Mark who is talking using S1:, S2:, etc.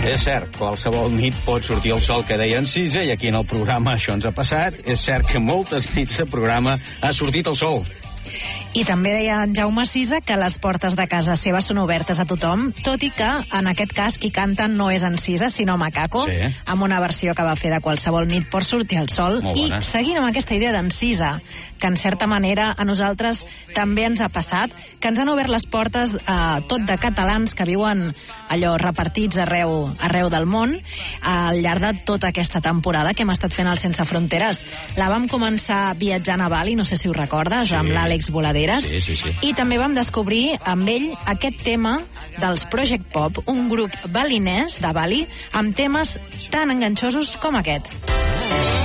S1: És cert, qualsevol nit pot sortir el sol, que deia en Cisa, i aquí en el programa això ens ha passat. És cert que moltes nits de programa ha sortit el sol.
S2: I també deia en Jaume Cisa que les portes de casa seva són obertes a tothom, tot i que, en aquest cas, qui canta no és en Cisa, sinó Macaco,
S1: Sí.
S2: amb una versió que va fer de Qualsevol nit pot sortir el sol.
S1: Molt
S2: I
S1: bona.
S2: seguint amb aquesta idea d'en Cisa, que en certa manera a nosaltres també ens ha passat, que ens han obert les portes tot de catalans que viuen allò repartits arreu del món al llarg de tota aquesta temporada que hem estat fent al Sense Fronteres. La vam començar viatjant a Bali, no sé si ho recordes,
S1: Sí.
S2: amb l'Àlex Voladeres,
S1: Sí.
S2: i també vam descobrir amb ell aquest tema dels Project Pop, un grup balinès de Bali amb temes tan enganxosos com aquest.